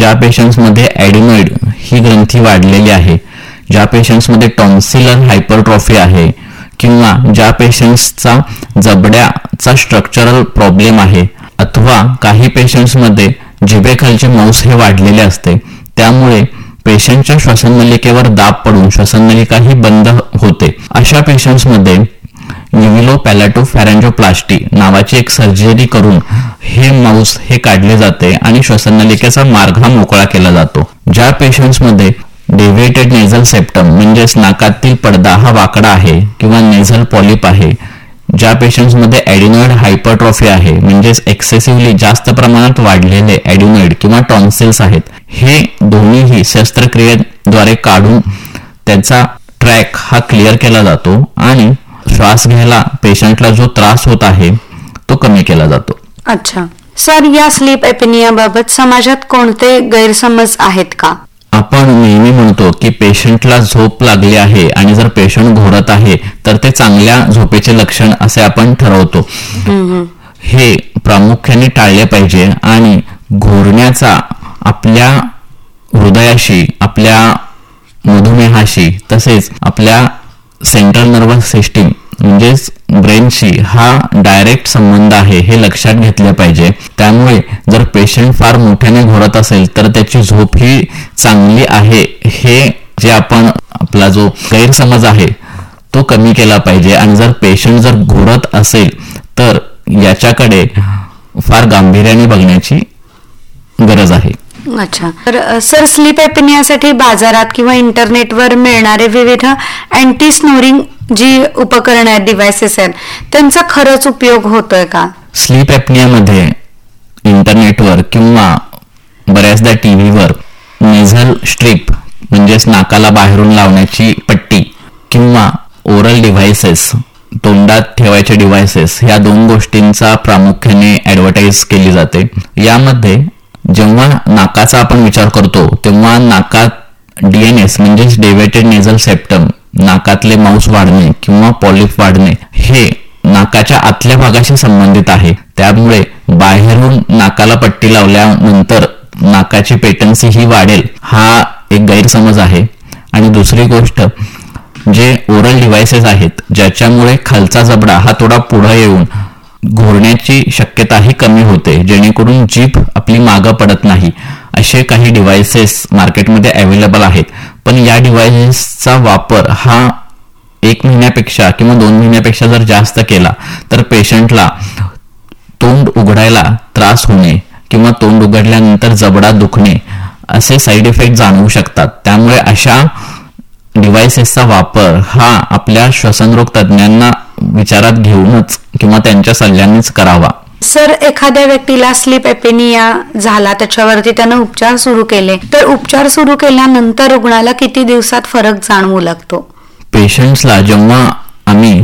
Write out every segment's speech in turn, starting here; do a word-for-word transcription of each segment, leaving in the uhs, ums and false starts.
ज्या पेशंट्समध्ये ॲडिनॉइड ही ग्रंथी वाढलेली आहे, ज्या पेशंट्समध्ये टॉन्सिलर हायपरट्रॉफी आहे, किंवा ज्या पेशंट्सचा जबड्याचा स्ट्रक्चरल प्रॉब्लेम आहे, अथवा काही पेशंट्समध्ये जिभेखालचे मौस हे वाढलेले असते, त्यामुळे पेशंटच्या श्वसननलिकेवर दाब पडून श्वसननलिकाही बंद होते, अशा पेशंट्समध्ये न्यूरोपॅलेटोफॅरेंजोप्लास्टी नावाची एक सर्जरी करून हे माउस हे काढले जाते आणि श्वसननलिकेचा मार्ग हा मोकळा केला जातो. ज्या पेशंट्समध्ये डेव्हिएटेड नेझल सेप्टम म्हणजेच नाकातील पडदा हा वाकडा आहे किंवा नेझल पॉलिप आहे, ज्या पेशंट्समध्ये ॲडिनॉइड हायपरट्रॉफी आहे म्हणजेच एक्सेसिव्हली जास्त प्रमाणात वाढलेले ॲडिनॉइड किंवा टॉन्सिल्स आहेत, हे दोन्हीही शस्त्रक्रियेद्वारे काढून त्याचा ट्रॅक हा क्लिअर केला जातो आणि श्वास घ्यायला पेशंटला जो त्रास होत आहे तो कमी केला जातो. अच्छा सर, या स्लीप एपनिया बाबत समाजात कोणते गैरसमज आहेत का? आपण नेहमी म्हणतो की पेशंटला झोप लागली आहे आणि जर पेशंट घोरत आहे तर ते चांगल्या झोपेचे लक्षण असे आपण ठरवतो. हे प्रामुख्याने टाळले पाहिजे आणि घोरण्याचा आपल्या हृदयाशी, आपल्या मधुमेहाशी तसेच आपल्या सेंट्रल नर्वस सिस्टीम म्हणजेच ब्रेनशी हा डायरेक्ट संबंध आहे हे लक्षात घेतले पाहिजे. त्यामुळे जर पेशंट फार मोठ्याने घोरत असेल तर त्याची झोप ही चांगली आहे हे जे आपण आपला जो गैरसमज आहे तो कमी केला पाहिजे. आणि जर पेशंट जर घोरत असेल तर याच्याकडे फार गांभीर्याने बघण्याची गरज आहे. अच्छा तर सर, स्लीप एपनियासाठी बाजारात किंवा इंटरनेटवर मिळणारे विविध अँटी स्नोरिंग जी उपकरण आहेत, डिव्हाइसेस आहेत, त्यांचा खरंच उपयोग होतोय का? स्लीप एपनियामध्ये इंटरनेटवर किंवा बऱ्याचदा टीव्हीवर नेझल स्ट्रीप म्हणजेच नाकाला बाहेरून लावण्याची पट्टी किंवा ओरल डिव्हाइसेस, तोंडात ठेवायचे डिव्हाइसेस, ह्या दोन गोष्टींचा प्रामुख्याने ऍडव्हर्टाईज केली जाते. यामध्ये जेव्हा नाकाचा आपण विचार करतो तेव्हा नाकात डीएनएस म्हणजेच डेव्हिएटेड नेझल सेप्टम, नाकातले माउस वाढणे किंवा पॉलिप वाढणे हे नाकाच्या आतल्या भागाशी संबंधित आहे. त्यामुळे बाहेरून नाकाला पट्टी लावल्यानंतर नाकाची पेटन्सी ही वाढेल हा एक गैरसमज आहे. आणि दुसरी गोष्ट, जे ओरल डिव्हाइसेस आहेत ज्याच्यामुळे खालचा जबडा हा थोडा पुढे येऊन घोरण्याची शक्यताही कमी होते, जेणेकरून जीभ आपली मागं पडत नाही, असे काही डिव्हाइसेस मार्केटमध्ये अवेलेबल आहेत. पण या डिव्हाइसेसचा वापर हा एक महिन्यापेक्षा किंवा दोन महिन्यापेक्षा जर जास्त केला तर पेशंटला तोंड उघडायला त्रास होणे किंवा तोंड उघडल्यानंतर जबडा दुखणे असे साईड इफेक्ट जाणवू शकतात. त्यामुळे अशा डिव्हाइसेसचा वापर हा आपल्या श्वसनरोग तज्ज्ञांना विचारात घेऊनच किंवा त्यांच्या सल्ल्यानेच करावा. सर, एखाद्या व्यक्तीला स्लीप एपनिया झाला, त्याच्यावरती त्यानं उपचार सुरू केले, तर उपचार सुरू केल्यानंतर रुग्णाला किती दिवसात फरक जाणवू लागतो? पेशंट्सला जेव्हा आम्ही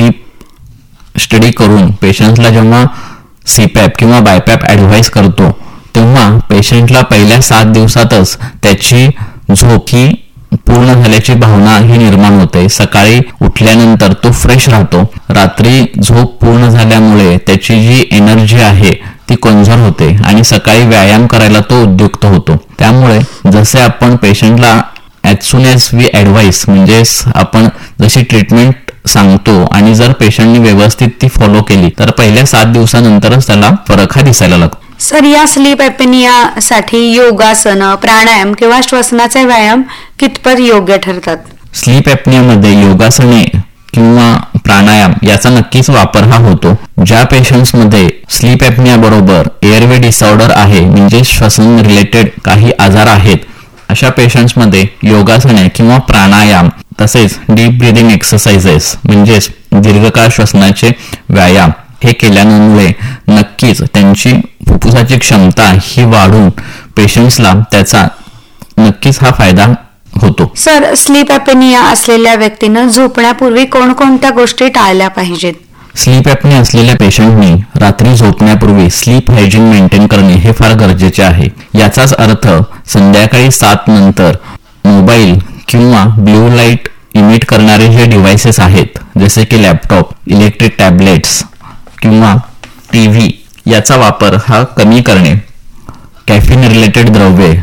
स्लीप स्टडी करून पेशंट्सला जेव्हा सीपॅप किंवा बायपॅप ऍडवाइस करतो तेव्हा पेशंटला पहिल्या सात दिवसातच त्याची झोप ही पूर्ण झाल्याची भावना ही निर्माण होते. सकाळी उठल्यानंतर तो फ्रेश राहतो. रात्री झोप पूर्ण झाल्यामुळे त्याची जी एनर्जी आहे ती कन्झर्व होते आणि सकाळी व्यायाम करायला तो उद्युक्त होतो. त्यामुळे जसे आपण पेशंटला as soon as we advice म्हणजेच आपण जशी ट्रीटमेंट सांगतो आणि जर पेशंटनी व्यवस्थित ती फॉलो केली तर पहिल्या सात दिवसानंतरच त्याला फरक हा दिसायला लागतो. सर, या स्लीप एपनिया साठी योगासन, प्राणायाम किंवा श्वसनाचे व्यायाम कितपत योग्य ठरतात? स्लीप एपनियामध्ये योगासने किंवा प्राणायाम याचा नक्कीच वापर हा होतो. ज्या पेशंट्समध्ये स्लीप एपनिया बरोबर एअरवे डिसऑर्डर आहे म्हणजे श्वसन रिलेटेड काही आजार आहेत, अशा पेशंट्समध्ये योगासने किंवा प्राणायाम तसेच डीप ब्रीदिंग एक्सरसाइजेस म्हणजेच दीर्घकाळ श्वसनाचे व्यायाम हे केल्यामुळे नक्कीच त्यांची फुफ्फुसाची क्षमता ही वाढून पेशंट्सला त्याचा नक्कीच हा फायदा होतो. सर, स्लीप एपनिया असलेल्या व्यक्तीनं झोपण्यापूर्वी कोणकोणत्या गोष्टी टाळल्या पाहिजेत? स्लीप एपनिया असलेल्या पेशंटनी रात्री झोपण्यापूर्वी स्लीप हायजीन मेंटेन करणे हे फार गरजेचे आहे. याचाच अर्थ संध्याकाळी सात नंतर मोबाईल किंवा ब्ल्यू लाईट इमिट करणारे जे डिव्हाइसेस आहेत जसे की लॅपटॉप, इलेक्ट्रिक टॅबलेट्स किंवा टी व्ही याचा वापर हा कमी करणे, कॅफिन रिलेटेड द्रव्ये